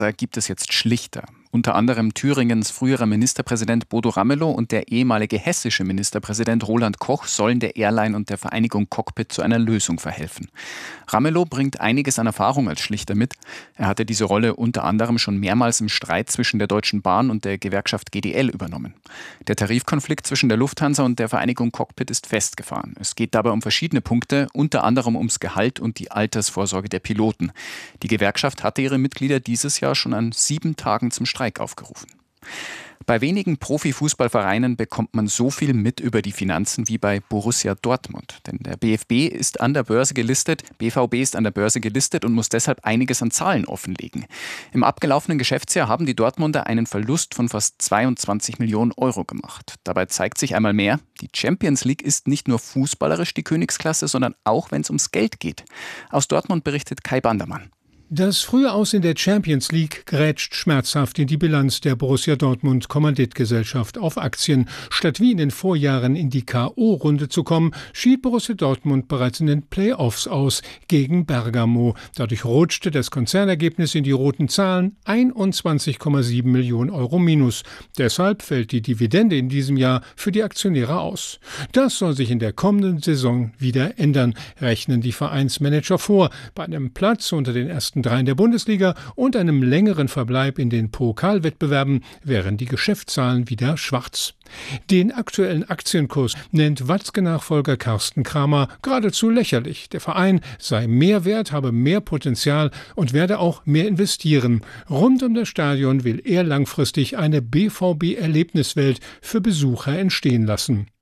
Da gibt es jetzt Schlichter. Unter anderem Thüringens früherer Ministerpräsident Bodo Ramelow und der ehemalige hessische Ministerpräsident Roland Koch sollen der Airline und der Vereinigung Cockpit zu einer Lösung verhelfen. Ramelow bringt einiges an Erfahrung als Schlichter mit. Er hatte diese Rolle unter anderem schon mehrmals im Streit zwischen der Deutschen Bahn und der Gewerkschaft GDL übernommen. Der Tarifkonflikt zwischen der Lufthansa und der Vereinigung Cockpit ist festgefahren. Es geht dabei um verschiedene Punkte, unter anderem ums Gehalt und die Altersvorsorge der Piloten. Die Gewerkschaft hatte ihre Mitglieder dieses Jahr schon an 7 Tagen zum Streik aufgerufen. Bei wenigen Profifußballvereinen bekommt man so viel mit über die Finanzen wie bei Borussia Dortmund. Denn der BVB ist an der Börse gelistet und muss deshalb einiges an Zahlen offenlegen. Im abgelaufenen Geschäftsjahr haben die Dortmunder einen Verlust von fast 22 Millionen Euro gemacht. Dabei zeigt sich einmal mehr, die Champions League ist nicht nur fußballerisch die Königsklasse, sondern auch, wenn es ums Geld geht. Aus Dortmund berichtet Kai Bandermann. Das frühe Aus in der Champions League grätscht schmerzhaft in die Bilanz der Borussia Dortmund Kommanditgesellschaft auf Aktien. Statt wie in den Vorjahren in die K.O.-Runde zu kommen, schied Borussia Dortmund bereits in den Playoffs aus gegen Bergamo. Dadurch rutschte das Konzernergebnis in die roten Zahlen, 21,7 Millionen Euro minus. Deshalb fällt die Dividende in diesem Jahr für die Aktionäre aus. Das soll sich in der kommenden Saison wieder ändern, rechnen die Vereinsmanager vor. Bei einem Platz unter den ersten 3 in der Bundesliga und einem längeren Verbleib in den Pokalwettbewerben wären die Geschäftszahlen wieder schwarz. Den aktuellen Aktienkurs nennt Watzke-Nachfolger Carsten Kramer geradezu lächerlich. Der Verein sei mehr wert, habe mehr Potenzial und werde auch mehr investieren. Rund um das Stadion will er langfristig eine BVB-Erlebniswelt für Besucher entstehen lassen.